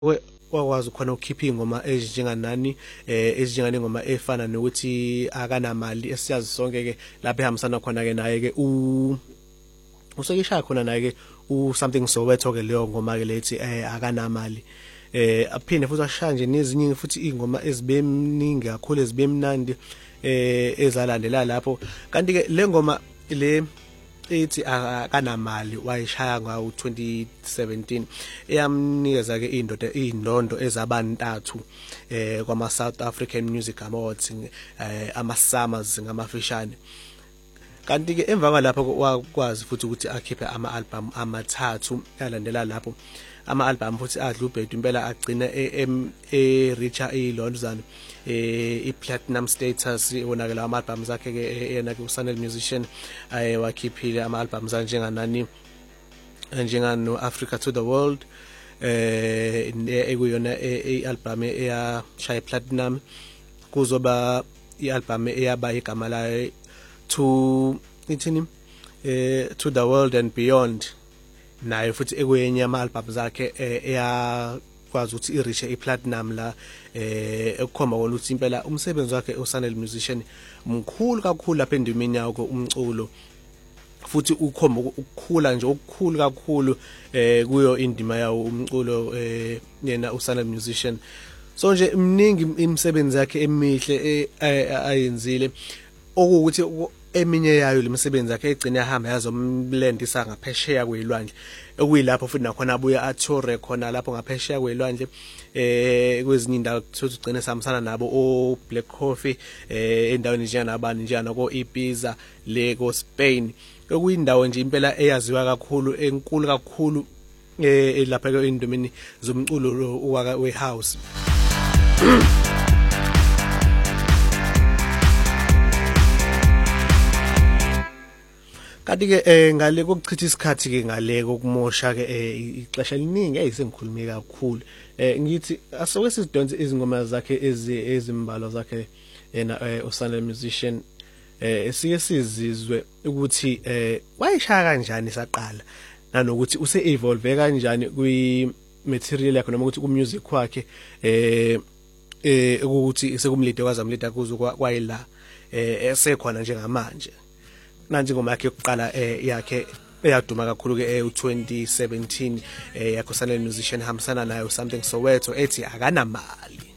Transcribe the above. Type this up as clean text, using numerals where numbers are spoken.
wakwazi khona ukukhipha ingoma ezinjenganani ezinjengane ingoma efana nokuthi akanamali esiyazi sonke ke lapha ehambisana khona ke naye ke usekishaya khona naye ke something Soweto ke leyo ngoma ke lethi akanamali aphinde futhi ashaya nje nezinye futhi ingoma ezibemningi kakhulu ezibemnandi ezalandela lapho kanti ke le ngoma le ethi akanamali wayishaya ngawo-2017 eyamnikeza ke indondo ezabantathu kwama South African Music Awards ama-Summers ngamafishane kanti ke emva kwalapho wakwazi futhi ukuthi akhiphe ama-album amathathu yalandela lapho ama-album futhi adla ubhedu impela agcina e-richer ilondozana i-platinum status wona ke lawo ama-albums akhe ke yena ke uSanel Musician wakhiphile ama-albums anjenganani njengano Africa to the World ekuyona i-album eyashaya platinum kuzoba i-album eyaba igama layo to the World and Beyond nayo futhi ekwenye ama-albums akhe eyakwazi ukuthi i-reach i-platinum la ekukhomba kona ukuthi impela umsebenzi wakhe uSanel Musician mkhulu kakhulu lapha endimeni yakho umculo futhi ukhomba ukukhula nje okukhulu kakhulu kuyo indima yawo umculo yena uSanel Musician so nje mningi imisebenzi yakhe emihle ayenzile okuthi eminye yayo lemisebenzi yakhe egcina yahamba yazomlendisa ngaphesheya kwelwandle okuyilapho futhi nakhona abuya athore khona lapho ngaphesheya kwelwandle kwezinye indawo futhi ugcine samsana nabo o Black Coffee endaweni njenganabani njenganako Ibiza le ko Spain okuyindawo nje impela eyaziwa kakhulu enkulu kakhulu lapha ke endimeni zomculo we house kanti ke ngale kokuchitha isikhathi ke ngale kokumosha ke ixesha eliningi ayisengikhulume kakhulu ngithi asoke sizidonse izingoma zakhe ezimbalo zakhe yena uSanel Musician sike sizizwe ukuthi wayishaya kanjani saqala nanokuthi use evolve kanjani kwi material yakhe noma ukuthi ku music wakhe ukuthi sekumlide kwazamlida kuzo kwayila esekhona njengamanje nansi ingoma yakhe yokuqala yakhe eyaduma kakhulu ke u2017 yakho Sanel Musician hambisana nayo something Soweto ethi akanamali